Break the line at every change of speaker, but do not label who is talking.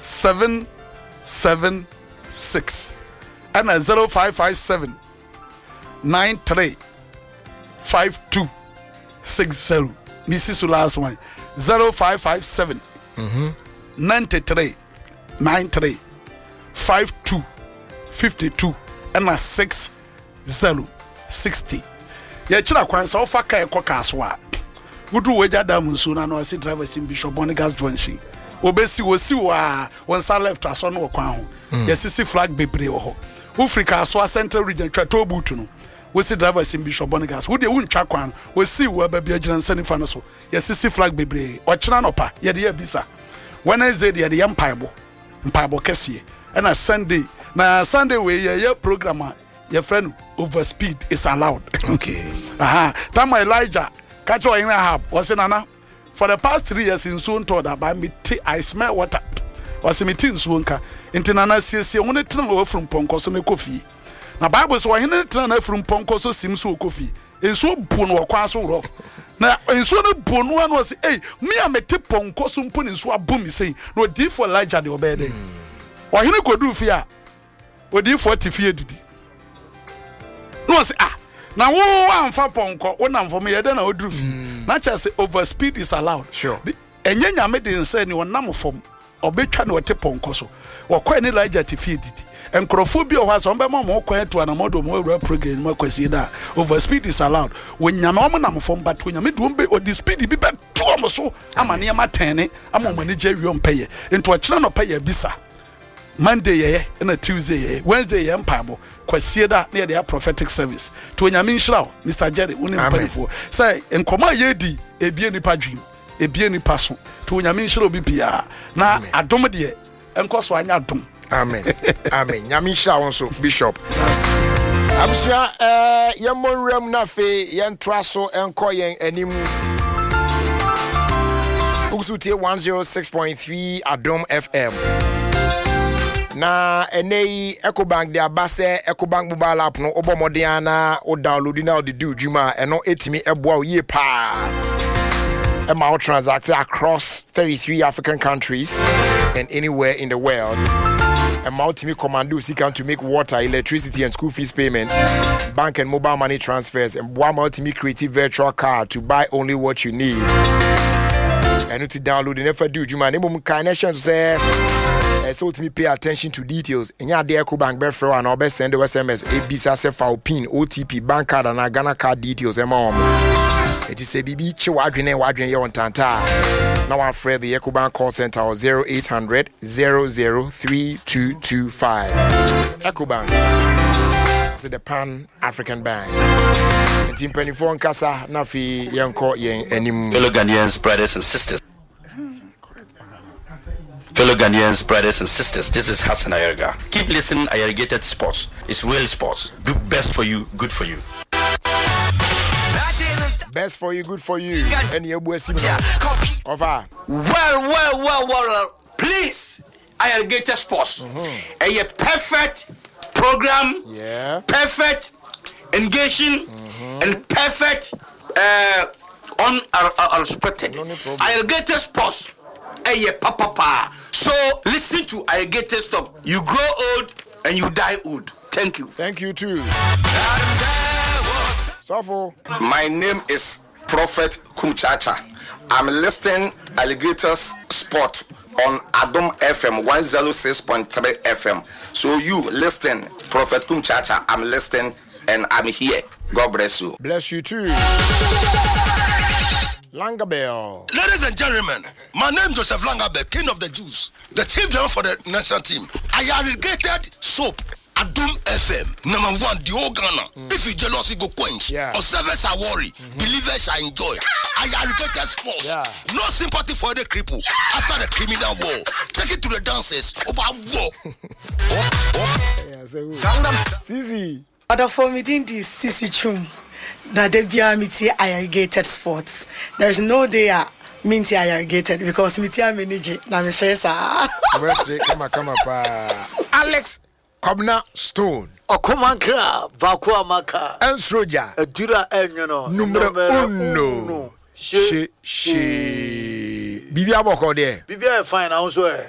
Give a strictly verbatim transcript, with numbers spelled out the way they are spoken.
seven seven six and a zero five five seven nine three five two six zero. This is the last one. zero five five seven
mm-hmm.
nine three nine three five two fifty two and a six zero sixty. Ya chira kwan sa ofa kai kwa kaswa. Wudu weja dam so na no see drivers in Bishop Bonigas Junction. Obesi wosi wa wonsa left aso no kwan ho. Ya sisi flag bebre wo ho. Africa so Central Region twato butu no. Wosi drivers in Bishop Bonigas. Wo de wuntwa kwan wosi wa ba bia gina nsani fa no so. Ya sisi flag bebre. O chira no pa ye de ya bisa. Wednesday de de empaibo. Empaibo kese. And a Sunday na Sunday we ye program your friend over speed is allowed.
Okay.
Aha. Tama Elijah catch what in have was in Nana for the past three years in soon told about me I smell water was me tin soonka into Nana says you want to turn over from Ponko so no coffee. Now Bible so I need turn from Ponko so seems so coffee in so bone or quaso rock. Now in so no bone one was hey me I met Ponko so put in so a boom say no deep for Elijah the obey. Or he could do fear. What do you forty fear did? No say ah na wo amfa ponko wo nam for me yede na odrufi na cha say overspeed is allowed.
Sure.
Enye nyame de nse ni wonam fom obetwa na wote ponko so wo kwa ni Elijah ti fie didi enkrofo bi o ha so mbe mo mo kwa to na modo mo ewura program mo kwasi da overspeed is allowed wo nyame o nam fom but wo nyame do mbe o di speed bi be to mo so ama ne ma tene ama mo ni je wiom peye into akira no peye bisa Monday ye na Tuesday ye Wednesday ye mpabo kwasie da na ye prophetic service to nyame nhyira Mister Jerry woni mpanifo say enkoma ye di ebie nipa dwim ebie nipa so to nyame nhyira obi bia na adom de enkoso anya adom.
Amen. Amen. Nyame nhyira won so Bishop. Abusua eh yemonwram na fe yentra so enko yen animu Ugusutie one oh six point three Adom F M. Na enei EcoBank de abase EcoBank mobile app no obomode na o download na o de do djuma eno etimi eboa o ye pa e ma o transact across thirty-three African countries and anywhere in the world. E ma o timi commando sika to make water, electricity and school fees payment, bank and mobile money transfers, and boa ma o timi create virtual card to buy only what you need. And to download the never do djuma nemo connection say so to me pay attention to details. In your dear EcoBank Befro and I'll send the S M S A B S A F PIN, O T P, bank card and Ghana card details. It is a B B Chiwadrine Wadrin Yon Tanta. Now I'm afraid the EcoBank call center or zero eight hundred zero zero three two two five. EcoBank. It's the Pan African Bank. And Team twenty-four Nkasa Nafi Yanko Yen Enim.
Fellow Ghanaians, brothers and sisters. Fellow Ghanaians, brothers and sisters, this is Hassan Ayerga. Keep listening, Ayergated Sports. It's real sports. Do best for you, good for you.
Best for you, good for you. And you boy over.
Well, well, well, well. Please, Ayergated Sports. Mm-hmm. A perfect program.
Yeah.
Perfect engaging mm-hmm. and perfect uh, unexpected. Uh, uh, Ayergated Sports. Hey, papa, papa. So listen to Ayergated Stop. You grow old and you die old. Thank you.
Thank you too. Sofo.
My name is Prophet Kumchacha. I'm listening Alligators Sport on Adom F M one oh six point three F M. So you listen, Prophet Kumchacha. I'm listening and I'm here. God bless you.
Bless you too. Langabell.
Ladies and gentlemen, my name is Joseph Langabell, King of the Jews, the chief driver for the national team. Ayergated soap, Adom F M, number one, the whole Ghana. Mm. If you jealousy go quench,
yeah.
Observers are worried, mm-hmm. Believers are enjoy. Ayergated sports, yeah. No sympathy for the cripple after the criminal war. Take it to the dances about war. oh, oh.
Yeah, so Sisi.
Other for me, this Sisi Chum. That they be amity Ayergated Sports. There's no day I minty Ayergated because mity manage na me stress ah.
Come on, come on, pa. Alex Kobna Stone.
Okumankra Vakwa Maka.
Ensroja.
Edura enyono.
Numero uno. She she. Bibi aboko there.
Bibi fine also.